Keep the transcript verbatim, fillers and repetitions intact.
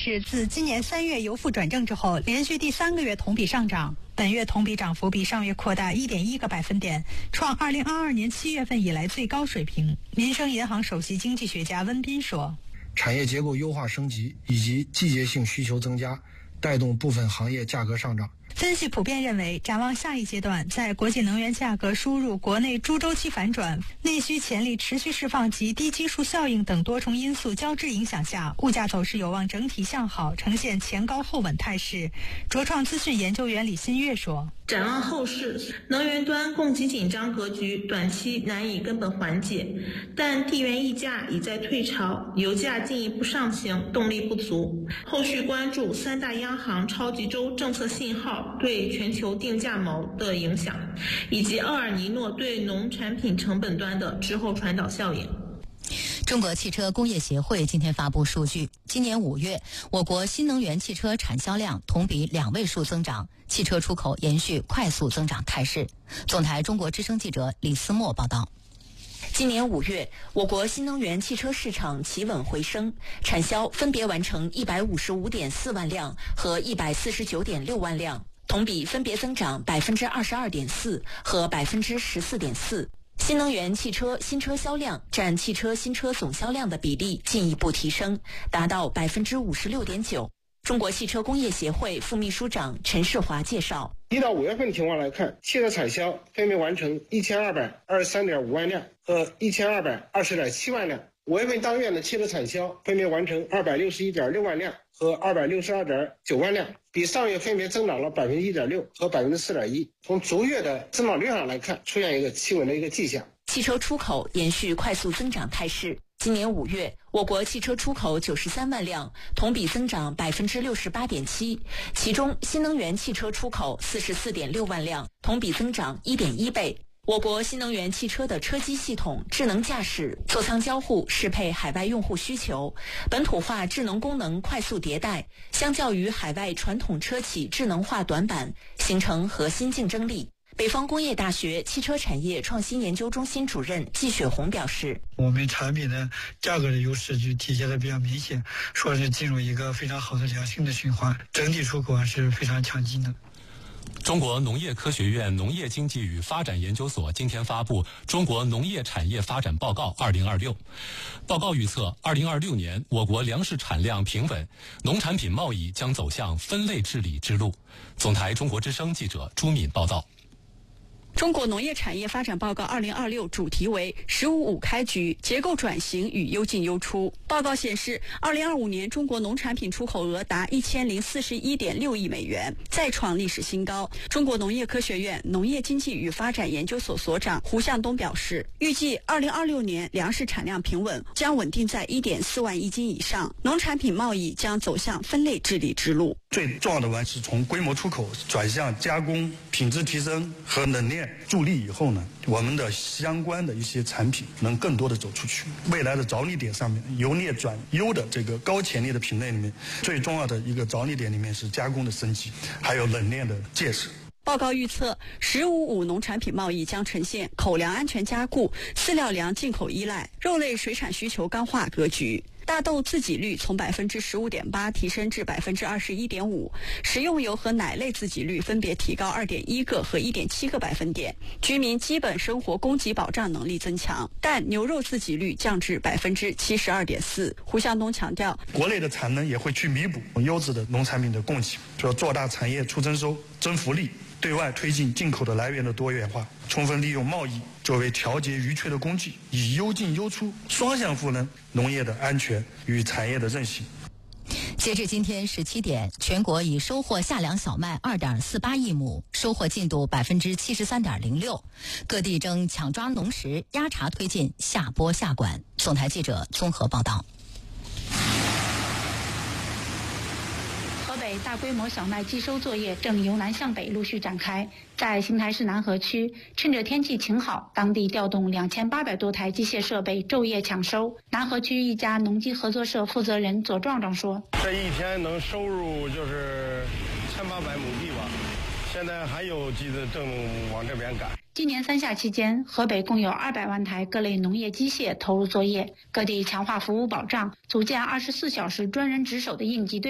是自今年三月由负转正之后，连续第三个月同比上涨。本月同比涨幅比上月扩大 一点一个百分点，创二零二二年七月份以来最高水平。民生银行首席经济学家温彬说， 产业结构优化升级以及季节性需求增加，带动部分行业价格上涨。 分析普遍认为，展望下一阶段，在国际能源价格输入、国内猪周期反转、内需潜力持续释放及低基数效应等多重因素交织影响下，物价走势有望整体向好，呈现前高后稳态势。卓创资讯研究员李新月说， 展望后市，能源端供给紧张格局短期难以根本缓解，但地缘溢价已在退潮，油价进一步上行，动力不足。后续关注三大央行超级周政策信号对全球定价锚的影响，以及厄尔尼诺对农产品成本端的滞后传导效应。 中国汽车工业协会今天发布数据，今年五月，我国新能源汽车产销量同比两位数增长，汽车出口延续快速增长态势。总台中国之声记者李思墨报道。 今年五月，我国新能源汽车市场企稳回升，产销分别完成一百五十五点四万辆和一百四十九点六万辆，同比分别增长百分之二十二点四和百分之十四点四。新能源汽车新车销量占汽车新车总销量的比例进一步提升，达到百分之五十六点九。中国汽车工业协会副秘书长陈世华介绍， 一到五月份情况来看，汽车产销分别完成一千二百二十三点五万辆和一千二百二十点七万辆。五月份当月的汽车产销分别完成二百六十一点六万辆和二百六十二点九万辆，比上月分别增长了百分之一点六和百分之四点一。从逐月的增长率上来看，出现一个企稳的一个迹象。 汽车出口延续快速增长态势。今年五月，我国汽车出口九十三万辆，同比增长百分之六十八点七，其中新能源汽车出口四十四点六万辆，同比增长一点一倍。我国新能源汽车的车机系统、智能驾驶、座舱交互适配海外用户需求，本土化智能功能快速迭代，相较于海外传统车企智能化短板，形成核心竞争力。北方工业大学汽车产业创新研究中心主任季雪红表示， 我们产品的价格的优势就体现的比较明显，说是进入一个非常好的良性的循环，整体出口还是非常强劲的。 中国农业科学院农业经济与发展研究所今天发布《中国农业产业发展报告二零二六》。报告预测，二零二六年我国粮食产量平稳，农产品贸易将走向分类治理之路。总台中国之声记者朱敏报道。 中国农业产业发展报告二零二六主题为“十五五开局，结构转型与优进优出”。报告显示，二零二五年中国农产品出口额达一千零四十一点六亿美元，再创历史新高。中国农业科学院农业经济与发展研究所所长胡向东表示，预计二零二六年粮食产量平稳，将稳定在一点四万亿斤以上，农产品贸易将走向分类治理之路。 最重要的完是从规模出口转向加工、品质提升和冷链助力以后呢，我们的相关的一些产品能更多的走出去。未来的着力点上面，由劣转优的这个高潜力的品类里面，最重要的一个着力点里面是加工的升级，还有冷链的建设。 报告预测，十五五农产品贸易将呈现口粮安全加固、饲料粮进口依赖、肉类水产需求刚化格局。大豆自给率从百分之十五点八提升至百分之二十一点五，食用油和奶类自给率分别提高二点一个和一点七个百分点，居民基本生活供给保障能力增强。但牛肉自给率降至百分之七十二点四。胡向东强调， 国内的产能也会去弥补优质的农产品的供给，说做大产业出增收、增福利。对外推进进口的来源的多元化，充分利用贸易作为调节余缺的工具，以优进优出，双向赋能农业的安全与产业的韧性。 截至今天十七点，全国已收获夏粮小麦二点四八亿亩，收获进度百分之七十三点零六。各地正抢抓农时，压茬推进下播下管。总台记者综合报道。 河北大规模小麦机收作业正由南向北陆续展开。在邢台市南河区，趁着天气晴好，当地调动两千八百多台机械设备昼夜抢收。南河区一家农机合作社负责人左壮壮说：“ 这一天能收入就是千八百亩地吧，现在还有机子正往这边赶。” 今年三夏期间，河北共有二百万台各类农业机械投入作业，各地强化服务保障，组建二十四小时专人值守的应急队。